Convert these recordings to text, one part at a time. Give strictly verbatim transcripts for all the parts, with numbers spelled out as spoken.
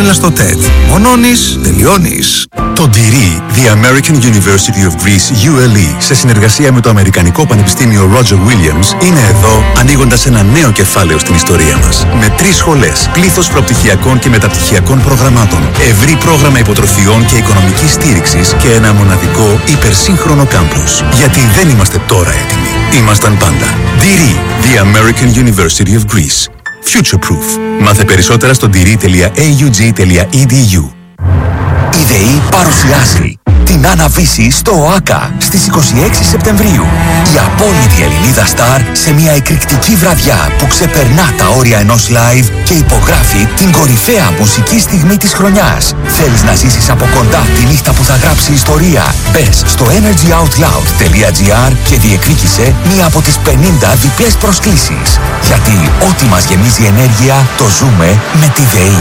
Έλα στο ΤΕΤ. Μονώνεις, τελειώνεις. Το ντυρί, The American University of Greece γιου ελ ι, σε συνεργασία με το Αμερικανικό Πανεπιστήμιο Roger Williams, είναι εδώ ανοίγοντας ένα νέο κεφάλαιο στην ιστορία μας. Με τρεις σχολές, πλήθος προπτυχιακών και μεταπτυχιακών προγραμμάτων, ευρύ πρόγραμμα υποτροφιών και οικονομικής στήριξης και ένα μοναδικό υπερσύγχρονο κάμπους. Γιατί δεν είμαστε τώρα έτοιμοι. Ήμασταν πάντα. ντυρί, The American University of Greece. Future Proof. Μάθε περισσότερα στο ντυρί τελεία έι γιου τζι τελεία ι ντι γιου. Η ΔΕΗ παρουσιάζει την Αναβίση στο ΟΑΚΑ στις είκοσι έξι Σεπτεμβρίου. Η απόλυτη Ελληνίδα στάρ σε μια εκρηκτική βραδιά που ξεπερνά τα όρια ενός live και υπογράφει την κορυφαία μουσική στιγμή της χρονιάς. Θέλεις να ζήσεις από κοντά τη νύχτα που θα γράψει ιστορία? Μπες στο energy out loud τελεία τζι άρ και διεκδίκησε μία από τις πενήντα διπλές προσκλήσεις. Γιατί ό,τι μας γεμίζει ενέργεια το ζούμε με τη ΔΕΗ.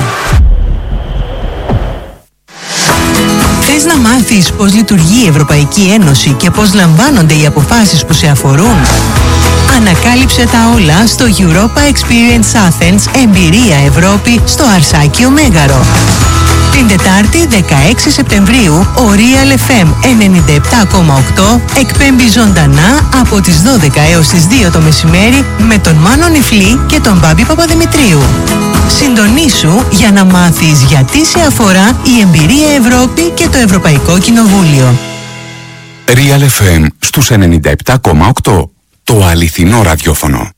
Θες να μάθεις πώς λειτουργεί η Ευρωπαϊκή Ένωση και πώς λαμβάνονται οι αποφάσεις που σε αφορούν? Ανακάλυψε τα όλα στο Europa Experience Athens Εμπειρία Ευρώπη στο Αρσάκιο Μέγαρο. Την Τετάρτη δεκαέξι Σεπτεμβρίου ο Real εφ εμ ενενήντα επτά κόμμα οκτώ εκπέμπει ζωντανά από τις δώδεκα έως τις δύο το μεσημέρι με τον Μάνο Νιφλή και τον Μπάμπη Παπαδημητρίου. Συντονίσου για να μάθεις γιατί σε αφορά η Εμπειρία Ευρώπη και το Ευρωπαϊκό Κοινοβούλιο. Real εφ εμ στους ενενήντα επτά κόμμα οκτώ. Το αληθινό ραδιόφωνο.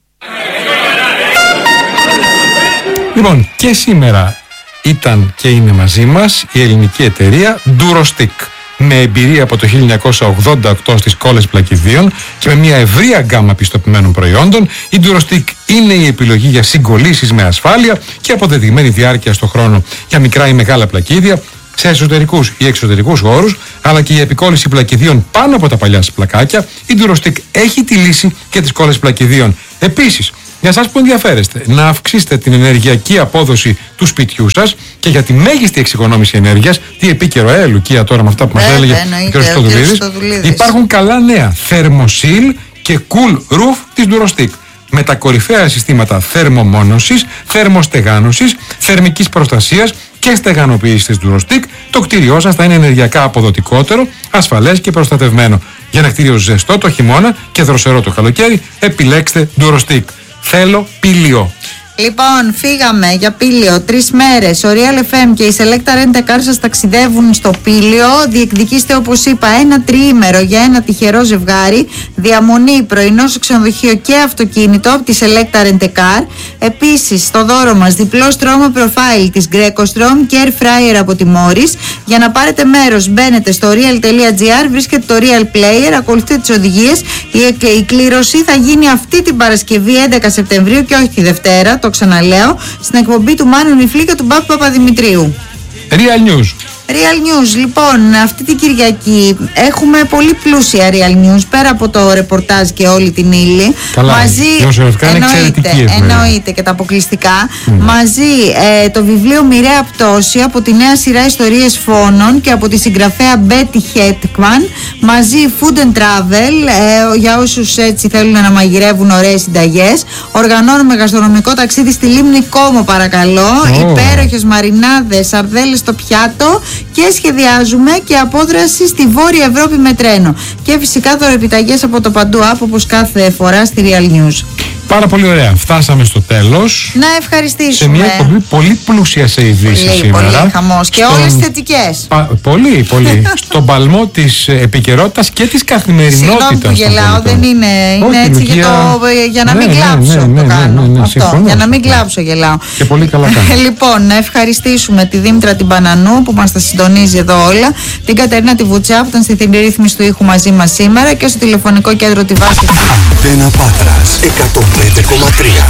Λοιπόν, και σήμερα ήταν και είναι μαζί μας η ελληνική εταιρεία Durostick, με εμπειρία από το χίλια εννιακόσια ογδόντα οκτώ στις κόλλες πλακιδίων και με μια ευρεία γκάμα πιστοποιημένων προϊόντων. Η Durostick είναι η επιλογή για συγκολλήσεις με ασφάλεια και αποδεδειγμένη διάρκεια στο χρόνο για μικρά ή μεγάλα πλακίδια, σε εσωτερικούς ή εξωτερικούς χώρους, αλλά και η επικόλληση πλακιδίων πάνω από τα παλιά σας πλακάκια. Η Durostick έχει τη λύση και τις κόλλες πλακιδίων. Επίσης, για εσάς που ενδιαφέρεστε να αυξήσετε την ενεργειακή απόδοση του σπιτιού σας και για τη μέγιστη εξοικονόμηση ενέργειας, τι επίκαιρο, ε, Λουκία, τώρα με αυτά που μας Βέβαια, έλεγε ο κ. Στοδουλίδης, υπάρχουν καλά νέα. Thermosil και Cool Roof της Durostick, με τα κορυφαία συστήματα θερμομόνωσης, θερμοστεγάνωσης, θερμικής προστασίας και στεγανοποίησης της Durostick, το κτίριό σας θα είναι ενεργειακά αποδοτικότερο, ασφαλές και προστατευμένο. Για ένα κτίριο ζεστό το χειμώνα και δροσερό το καλοκαίρι, επιλέξτε Durostick. Θέλω πήλιο. Λοιπόν, φύγαμε για Πήλιο τρεις μέρες. Ο Real εφ εμ και η Selecta Rent a Car σας ταξιδεύουν στο Πήλιο. Διεκδικήστε, όπως είπα, ένα τριήμερο για ένα τυχερό ζευγάρι. Διαμονή, πρωινό στο ξενοδοχείο και αυτοκίνητο από τη Selecta Rent a Car. Επίσης, στο δώρο μας διπλό στρώμα προφάιλ της Greco-Strom και air fryer από τη Morris. Για να πάρετε μέρος, μπαίνετε στο real τελεία τζι άρ, βρίσκεται το Real Player, ακολουθείτε τις οδηγίες. Η, η κλήρωση θα γίνει αυτή την Παρασκευή έντεκα Σεπτεμβρίου και όχι τη Δευτέρα. Το ξαναλέω, στην εκπομπή του Μάνου Νιφλή και του Μπάπη Παπαδημητρίου. Real News. Real News, λοιπόν, αυτή την Κυριακή έχουμε πολύ πλούσια Real News, πέρα από το ρεπορτάζ και όλη την ύλη. Καλά, μαζί, εννοείται, εννοείται και τα αποκλειστικά. Mm. Μαζί ε, το βιβλίο Μοιραία Πτώση από τη νέα σειρά Ιστορίες Φόνων και από τη συγγραφέα Betty Hetman. Μαζί Food and Travel, ε, για όσους έτσι θέλουν να μαγειρεύουν ωραίες συνταγές. Οργανώνουμε γαστρονομικό ταξίδι στη Λίμνη Κόμο, παρακαλώ. Oh. Υπέροχες μαρινάδες, σαρδέλες στο πιάτο. Και σχεδιάζουμε και απόδραση στη Βόρεια Ευρώπη με τρένο. Και φυσικά δωρεπιταγές από το παντού app, όπως κάθε φορά στη Real News. Πάρα πολύ ωραία. Φτάσαμε στο τέλος. Να ευχαριστήσουμε. Σε μια εκπομπή πολύ πλούσια σε ειδήσεις σήμερα. Πολύ χαμός. Και Στον... όλες θετικές. Πα... Πολύ, πολύ. Στον παλμό της επικαιρότητας και της καθημερινότητας. Συγγνώμη που γελάω, δεν είναι. Είναι όχι, έτσι για, το... για να ναι, μην κλάψω. Ναι, ναι, το κάνω. Ναι, ναι, ναι, αυτό. Συμφωνώ, για να μην κλάψω γελάω. Και πολύ καλά κάνω. Λοιπόν, να ευχαριστήσουμε τη Δήμητρα την Πανανού που μας τα συντονίζει εδώ όλα. Την Κατερίνα τη Βουτσιά που ήταν στη θηρή ρύθμιση του ήχου μαζί μας σήμερα. Και στο τηλεφωνικό κέντρο τη Βάση. Αντένα Πάτρας εκατόν πέντε κόμμα τρία.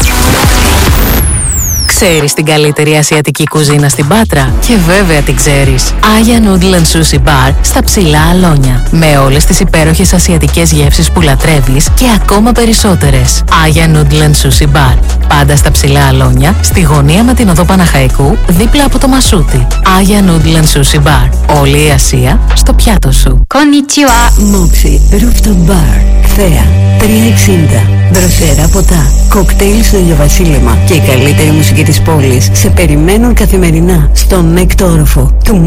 Ξέρεις την καλύτερη ασιατική κουζίνα στην Πάτρα? Και βέβαια την ξέρεις. Aya Noodle and Sushi Bar στα Ψηλά Αλόνια. Με όλες τις υπέροχες ασιατικές γεύσεις που λατρεύεις και ακόμα περισσότερες. Aya Noodle and Sushi Bar. Πάντα στα Ψηλά Αλόνια, στη γωνία με την οδό Παναχαϊκού, δίπλα από το Μασούτι. Aya Noodle and Sushi Bar. Όλη η Ασία στο πιάτο σου. Konnichiwa. Moxie Rooftop Bar. Θέα. τριακόσια εξήντα. Δροσερά ποτά, κοκτέιλ στο ηλιοβασίλεμα και η καλύτερη μουσική της πόλης σε περιμένουν καθημερινά στον έκτο όροφο του